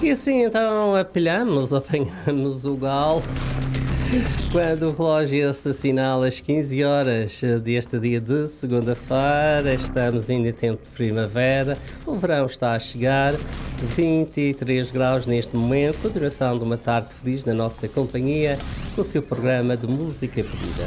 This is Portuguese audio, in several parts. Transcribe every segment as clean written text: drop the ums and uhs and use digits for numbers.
E assim então apanhamos o galo. Quando o relógio se assinala às 15 horas deste dia de segunda-feira, estamos ainda em tempo de primavera, o verão está a chegar, 23 graus neste momento, continuação de uma tarde feliz na nossa companhia, com o seu programa de música pedida.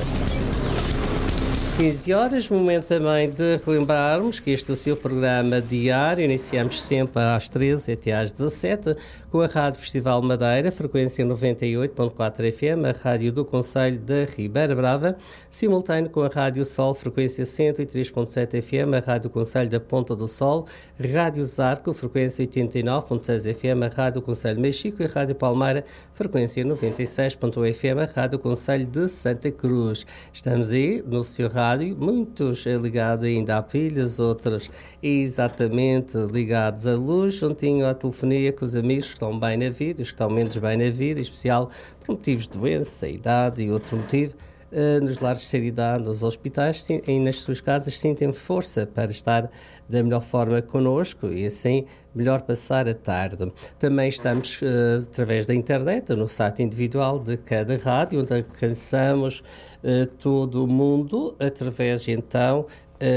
15 horas, momento também de relembrarmos que este é o seu programa diário. Iniciamos sempre às 13 até às 17 com a Rádio Festival Madeira, frequência 98.4 FM, a Rádio do Concelho da Ribeira Brava, simultâneo com a Rádio Sol, frequência 103.7 FM, a Rádio Concelho da Ponta do Sol, Rádio Zarco, frequência 89.6 FM, a Rádio Concelho de Mexico e a Rádio Palmeira, frequência 96.1 FM, a Rádio Concelho de Santa Cruz. Estamos aí no seu rádio, muitos ligados ainda a pilhas, outros exatamente ligados à luz, juntinho à telefonia com os amigos que estão bem na vida, os que estão menos bem na vida, em especial por motivos de doença, idade e outro motivo, nos lares de caridade, nos hospitais e nas suas casas sentem força para estar da melhor forma connosco e assim melhor passar a tarde. Também estamos através da internet, no site individual de cada rádio, onde alcançamos todo o mundo através então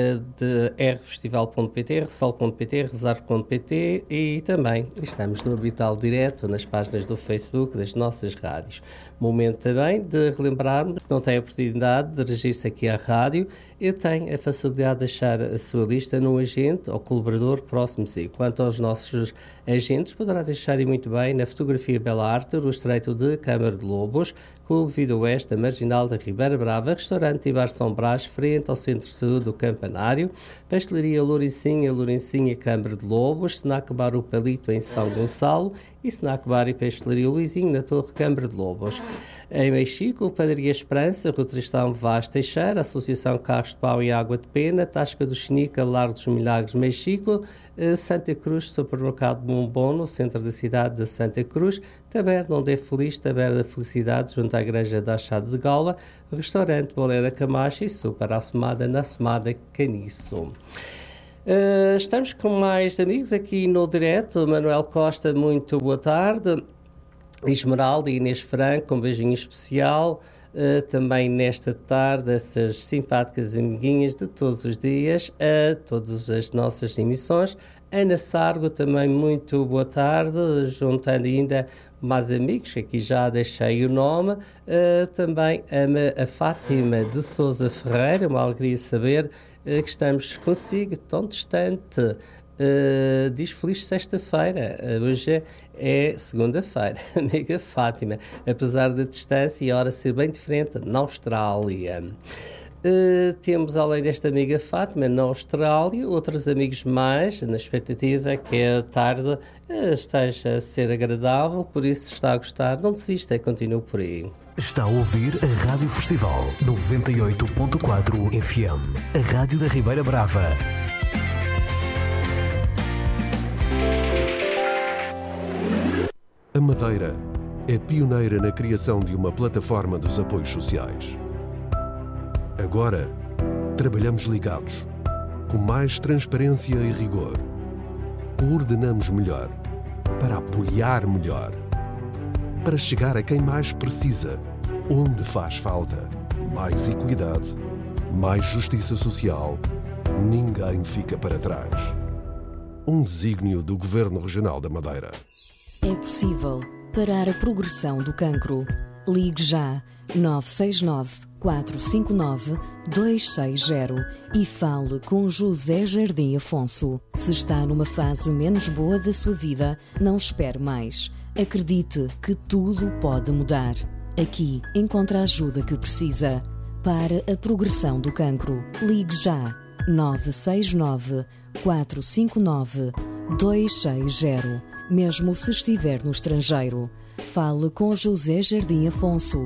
de rfestival.pt, ressol.pt, rezar.pt e também estamos no Orbital Direto, nas páginas do Facebook das nossas rádios. Momento também de relembrarmos, se não tem a oportunidade de registrar-se aqui à rádio, eu tenho a facilidade de deixar a sua lista num agente ou colaborador próximo de si. Quanto aos nossos agentes, poderá deixar muito bem na Fotografia Bela Arte, no Estreito de Câmara de Lobos, Clube Vida Oeste, da Marginal da Ribeira Brava, Restaurante Ibar São Brás, frente ao Centro de Saúde do Campanário, Pastelaria Lourencinha, Câmara de Lobos, Senac Bar o Palito em São Gonçalo e Senac Bar e Pastelaria Luizinho na Torre Câmara de Lobos. Em Mexico, Padaria Esperança, Rua Tristão Vaz Teixeira, Associação Carros de Pau e Água de Pena, Tasca do Chinica, Largo dos Milagres, Mexico, Santa Cruz, Supermercado Bombom, no centro da cidade de Santa Cruz, Taberna Onde é Feliz, Taberna da Felicidade, junto à Igreja da Achado de Gaula, Restaurante Boleira Camacha e Super Assomada na Assomada Caniço. Estamos com mais amigos aqui no direto. Manuel Costa, muito boa tarde. Esmeralda e Inês Franco, um beijinho especial. Também nesta tarde, essas simpáticas amiguinhas de todos os dias, a todas as nossas emissões. Ana Sargo, também muito boa tarde, juntando ainda mais amigos, aqui já deixei o nome, também a Fátima de Sousa Ferreira, uma alegria saber que estamos consigo, tão distante. Diz feliz sexta-feira, hoje é segunda-feira, amiga Fátima, apesar da distância e a hora ser bem diferente, na Austrália. Temos, além desta amiga Fátima, na Austrália, outros amigos mais, na expectativa que a tarde esteja a ser agradável, por isso, se está a gostar, não desista, continue por aí. Está a ouvir a Rádio Festival 98.4 FM, a Rádio da Ribeira Brava. A Madeira é pioneira na criação de uma plataforma dos apoios sociais. Agora, trabalhamos ligados, com mais transparência e rigor. Coordenamos melhor, para apoiar melhor, para chegar a quem mais precisa, onde faz falta. Mais equidade, mais justiça social, ninguém fica para trás. Um desígnio do Governo Regional da Madeira. É possível parar a progressão do cancro. Ligue já 969 459 260 e fale com José Jardim Afonso. Se está numa fase menos boa da sua vida, não espere mais. Acredite que tudo pode mudar. Aqui encontra a ajuda que precisa. Para a progressão do cancro, ligue já 969 459 260. Mesmo se estiver no estrangeiro, fale com José Jardim Afonso.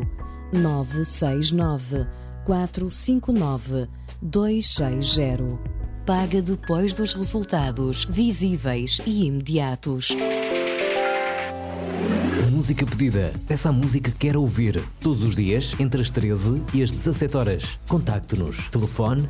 969 459 260. Paga depois dos resultados visíveis e imediatos. música pedida. Peça a música que quer ouvir. Todos os dias, entre as 13 e as 17 horas. Contacte-nos. Telefone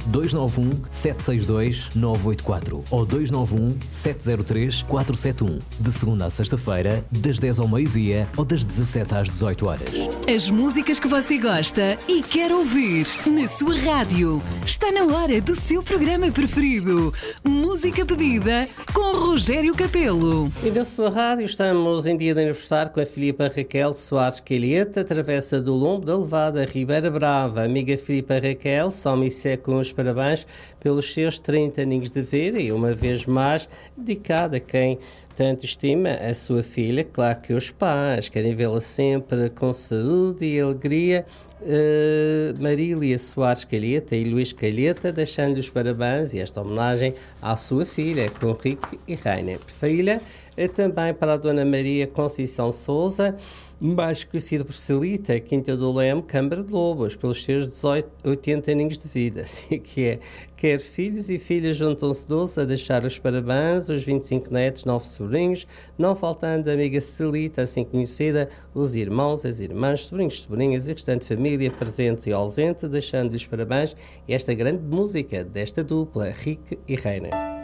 291-762-984 ou 291-703-471. De segunda a sexta-feira, das 10 ao meio-dia ou das 17 às 18 horas. As músicas que você gosta e quer ouvir na sua rádio. Está na hora do seu programa preferido. Música pedida com Rogério Capelo. E na sua rádio estamos em dia de aniversário com a Filipa Raquel Soares Calheta, Travessa do Lombo da Levada, Ribeira Brava. Amiga Filipa Raquel, só me com os parabéns pelos seus 30 aninhos de vida e uma vez mais dedicada a quem tanto estima a sua filha. Claro que os pais querem vê-la sempre com saúde e alegria. Marília Soares Calheta e Luís Calheta, deixando-lhe os parabéns e esta homenagem à sua filha, com Rico e Rainer. Filha, também para a Dona Maria Conceição Souza, mais conhecida por Celita, Quinta do Leme, Câmara de Lobos, pelos seus 80 aninhos de vida. Assim que é. Quer filhos e filhas juntam-se 12 a deixar os parabéns, os 25 netos, 9 sobrinhos, não faltando a amiga Celita, assim conhecida, os irmãos, as irmãs, sobrinhos, sobrinhas e restante família presente e ausente, deixando-lhes parabéns e esta grande música desta dupla, Rick e Reina.